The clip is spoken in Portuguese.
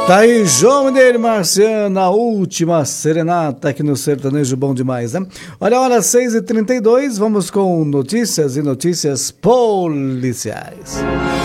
Tá aí, João Mineiro e Marciano, a última serenata aqui no Sertanejo Bom Demais, né? Olha a hora 6h32, vamos com notícias e notícias policiais.